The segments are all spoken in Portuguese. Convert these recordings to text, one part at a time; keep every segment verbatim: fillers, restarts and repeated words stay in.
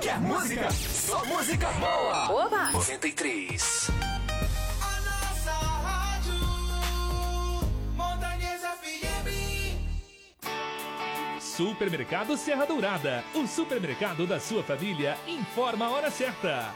Quer música? Só música boa. Oba! noventa e três. A nossa rádio Montanhesa F M. Supermercado Serra Dourada, o supermercado da sua família, informa a hora certa.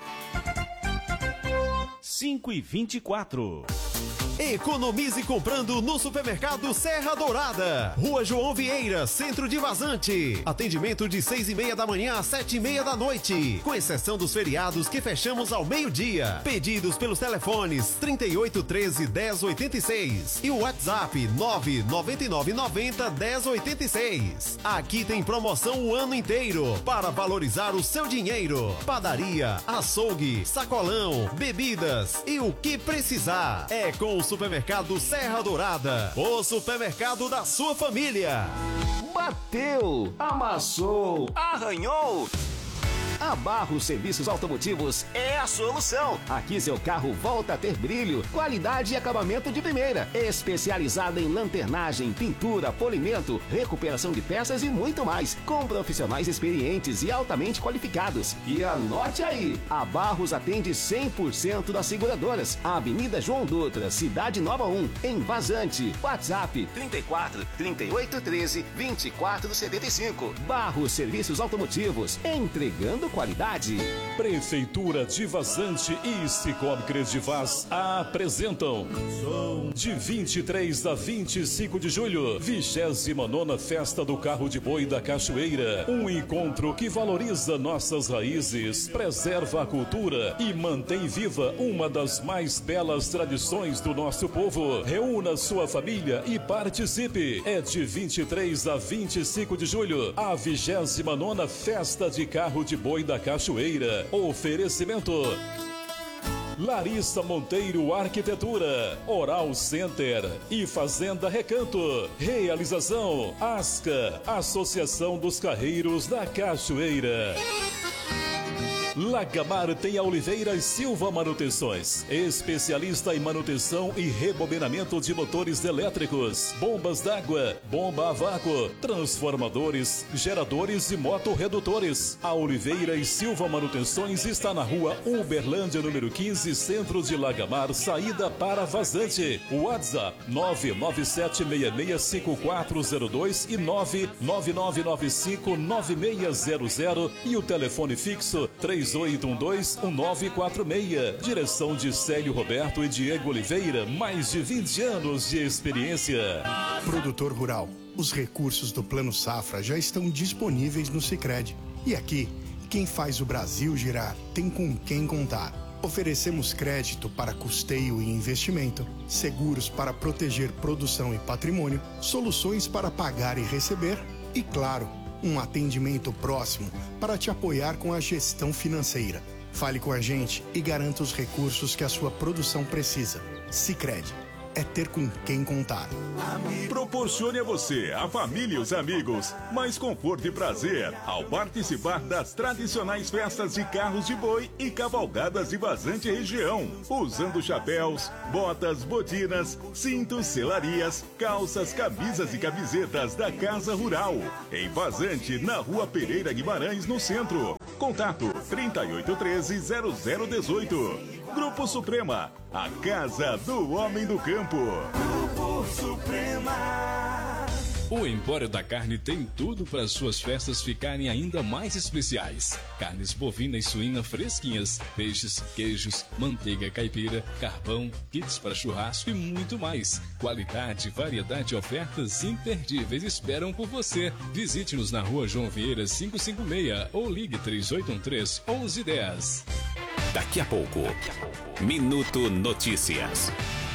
cinco e vinte e quatro. Economize comprando no Supermercado Serra Dourada. Rua João Vieira, centro de Vazante. Atendimento de seis e meia da manhã às sete e meia da noite. Com exceção dos feriados que fechamos ao meio-dia. Pedidos pelos telefones trinta e oito, treze, dez, oitenta e seis e o WhatsApp nove nove nove nove zero, dez, oitenta e seis. Aqui tem promoção o ano inteiro para valorizar o seu dinheiro. Padaria, açougue, sacolão, bebidas e o que precisar. É com o Supermercado Serra Dourada, o supermercado da sua família. Bateu, amassou, arranhou. A Barros Serviços Automotivos é a solução. Aqui seu carro volta a ter brilho, qualidade e acabamento de primeira. Especializada em lanternagem, pintura, polimento, recuperação de peças e muito mais. Com profissionais experientes e altamente qualificados. E anote aí, a Barros atende cem por cento das seguradoras. Avenida João Dutra, Cidade Nova um, em Vazante. WhatsApp trinta e quatro, trinta e oito, treze, vinte e quatro, setenta e cinco. Barros Serviços Automotivos, entregando qualidade. Prefeitura de Vazante e Cicobi Credivaz apresentam de vinte e três a vinte e cinco de julho, vigésima nona Festa do Carro de Boi da Cachoeira. Um encontro que valoriza nossas raízes, preserva a cultura e mantém viva uma das mais belas tradições do nosso povo. Reúna sua família e participe. É de vinte e três a vinte e cinco de julho, a vigésima nona Festa de Carro de Boi da Cachoeira. Oferecimento Larissa Monteiro Arquitetura, Oral Center e Fazenda Recanto. Realização Asca, Associação dos Carreiros da Cachoeira. Lagamar tem a Oliveira e Silva Manutenções, especialista em manutenção e rebobinamento de motores elétricos, bombas d'água, bomba a vácuo, transformadores, geradores e motorredutores. A Oliveira e Silva Manutenções está na rua Uberlândia, número quinze, centro de Lagamar, saída para Vazante. WhatsApp nove nove sete seis seis cinco quatro zero dois e nove nove nove nove cinco nove seis zero zero e o telefone fixo três oito um dois um nove quatro seis. Direção de Célio Roberto e Diego Oliveira, mais de vinte anos de experiência. Produtor rural, os recursos do Plano Safra já estão disponíveis no Sicredi. E aqui, quem faz o Brasil girar tem com quem contar. Oferecemos crédito para custeio e investimento, seguros para proteger produção e patrimônio, soluções para pagar e receber e, claro, um atendimento próximo para te apoiar com a gestão financeira. Fale com a gente e garanta os recursos que a sua produção precisa. Sicredi, é ter com quem contar. Proporcione a você, a família e os amigos mais conforto e prazer ao participar das tradicionais festas de carros de boi e cavalgadas de Vazante região, usando chapéus, botas, botinas, cintos, selarias, calças, camisas e camisetas da Casa Rural, em Vazante, na Rua Pereira Guimarães, no centro. Contato trinta e oito, treze, zero zero dezoito. Grupo Suprema, a casa do homem do campo. Grupo Suprema. O Empório da Carne tem tudo para suas festas ficarem ainda mais especiais. Carnes bovina e suína fresquinhas, peixes, queijos, manteiga caipira, carvão, kits para churrasco e muito mais. Qualidade, variedade e ofertas imperdíveis esperam por você. Visite-nos na Rua João Vieira quinhentos e cinquenta e seis ou ligue três oito um três, onze dez. Daqui a pouco, Minuto Notícias.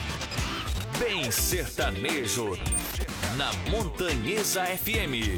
Bem sertanejo na Montanhesa F M.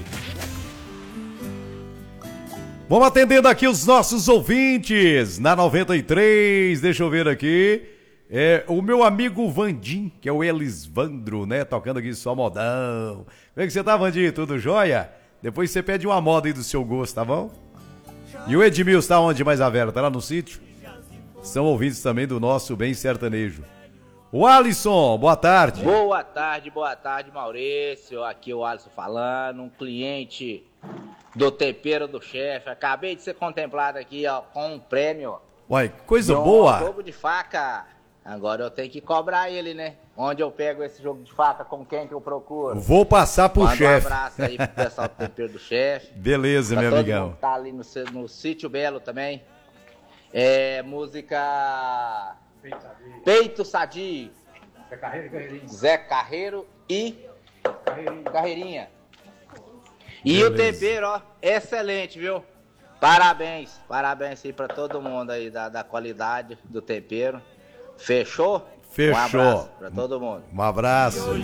Vamos atendendo aqui os nossos ouvintes na noventa e três. Deixa eu ver aqui. É, o meu amigo Vandim, que é o Elisvandro, né? Tocando aqui só modão. Como é que você tá, Vandim? Tudo jóia? Depois você pede uma moda aí do seu gosto, tá bom? E o Edmilson tá onde, mais a Vera? Tá lá no sítio? São ouvintes também do nosso Bem Sertanejo. O Alisson, boa tarde. Boa tarde, boa tarde, Maurício. Aqui é o Alisson falando. Um cliente do tempero do chefe. Acabei de ser contemplado aqui, ó, com um prêmio. Ó. Uai, coisa de um boa. jogo de faca. Agora eu tenho que cobrar ele, né? Onde eu pego esse jogo de faca, com quem que eu procuro? Vou passar pro Manda chefe. um abraço aí pro pessoal do tempero do chefe. Beleza, Pra meu todo amigão. mundo que tá ali no, no Sítio Belo também. É música... Peito Sadio. Zé Carreiro e Carreirinha. Zé Carreiro e Carreirinha. Carreirinha. E Beleza. o tempero, ó, excelente, viu? Parabéns, parabéns aí pra todo mundo aí da, da qualidade do tempero. Fechou? Fechou. Um abraço pra todo mundo. Um abraço.